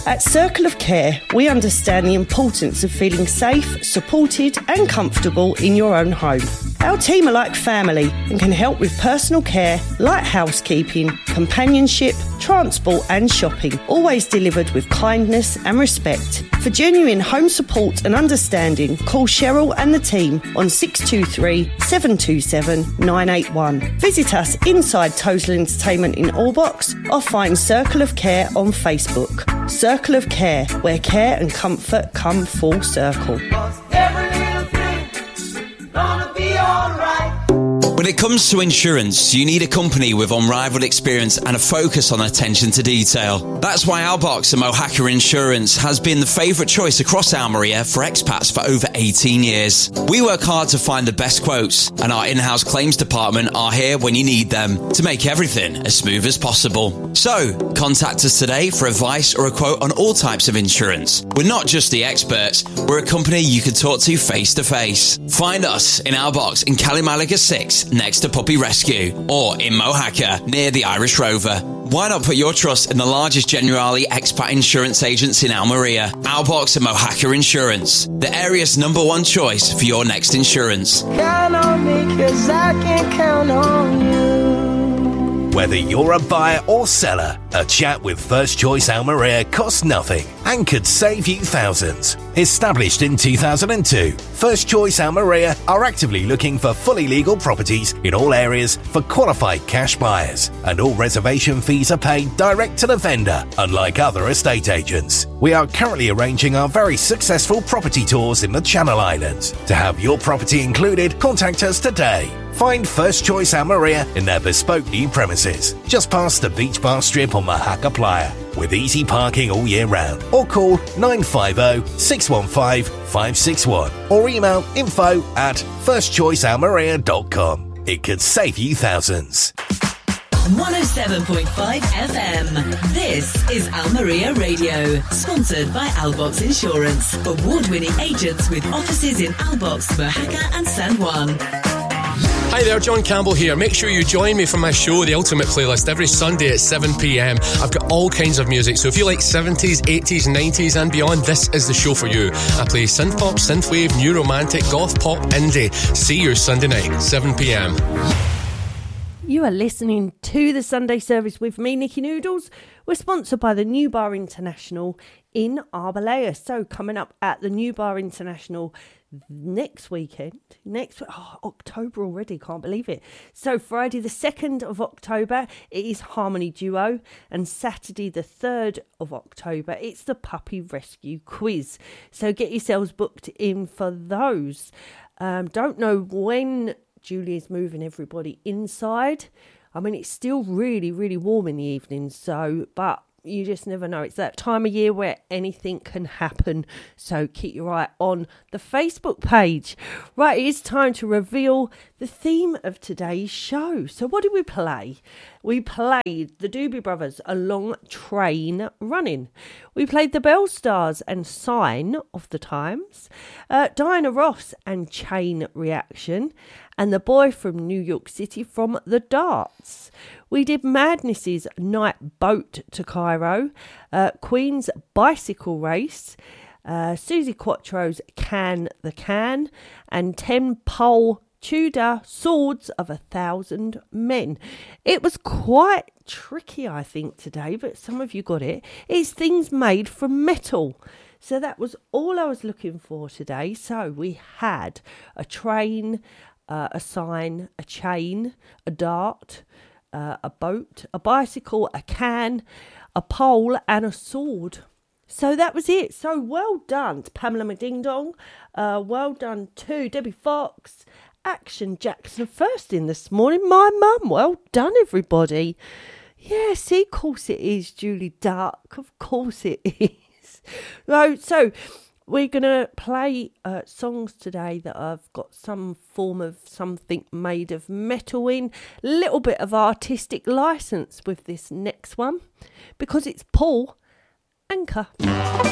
At Circle of Care, we understand the importance of feeling safe, supported and comfortable in your own home. Our team are like family and can help with personal care, light housekeeping, companionship, transport and shopping, always delivered with kindness and respect. For genuine home support and understanding, call Cheryl and the team on 623 727 981. Visit us inside Total Entertainment in Allbox or find Circle of Care on Facebook. Circle of Care, where care and comfort come full circle. When it comes to insurance, you need a company with unrivaled experience and a focus on attention to detail. That's why Albox and Mohaka Insurance has been the favourite choice across Almeria for expats for over 18 years. We work hard to find the best quotes, and our in-house claims department are here when you need them to make everything as smooth as possible. So, contact us today for advice or a quote on all types of insurance. We're not just the experts, we're a company you can talk to face to face. Find us in Albox in Calimalaga 6, next to Puppy Rescue, or in Mohaka, near the Irish Rover. Why not put your trust in the largest Generali expat insurance agents in Almeria, Albox and Mohaka Insurance, the area's #1 choice for your next insurance. Count on me 'cause I can count on you. Whether you're a buyer or seller, a chat with First Choice Almeria costs nothing and could save you thousands. Established in 2002, First Choice Almeria are actively looking for fully legal properties in all areas for qualified cash buyers, and all reservation fees are paid direct to the vendor, unlike other estate agents. We are currently arranging our very successful property tours in the Channel Islands. To have your property included, contact us today. Find First Choice Almeria in their bespoke new premises, just past the beach bar strip on Mohaka Playa, with easy parking all year round. Or call 950 615 561 or email info@firstchoicealmeria.com. It could save you thousands. 107.5 FM. This is Almeria Radio, sponsored by Albox Insurance, award-winning agents with offices in Albox, Mohaka and San Juan. Hi there, John Campbell here. Make sure you join me for my show, The Ultimate Playlist, every Sunday at 7 p.m. I've got all kinds of music, so if you like 70s, 80s, 90s and beyond, this is the show for you. I play synth pop, synthwave, new romantic, goth pop, indie. See you Sunday night, 7 p.m. You are listening to the Sunday service with me, Nikki Noodles. We're sponsored by the New Bar International in Arbolea. So coming up at the New Bar International next weekend, October already, can't believe it. So Friday the 2nd of October, it is Harmony Duo, and Saturday the 3rd of October, it's the Puppy Rescue Quiz. So get yourselves booked in for those. Don't know when Julie's moving everybody inside. I mean, it's still really, really warm in the evenings, so, but you just never know. It's that time of year where anything can happen. So keep your eye on the Facebook page. Right, it is time to reveal the theme of today's show. So what did we play? We played the Doobie Brothers, A Long Train Running. We played the Bell Stars and Sign of the Times. Diana Ross and Chain Reaction. And The Boy from New York City from The Darts. We did Madness's Night Boat to Cairo, Queen's Bicycle Race, Susie Quattro's Can the Can, and 10 Pole Tudor Swords of 1,000 Men. It was quite tricky, I think, today, but some of you got it. It's things made from metal. So that was all I was looking for today. So we had a train, a sign, a chain, a dart, a boat, a bicycle, a can, a pole and a sword. So that was it. So well done to Pamela McDing-Dong. Well done to Debbie Fox. Action Jackson first in this morning. My mum. Well done, everybody. Yes, of course it is, Julie Dark. Of course it is. So we're going to play songs today that have got some form of something made of metal in. A little bit of artistic license with this next one because it's Paul Anka.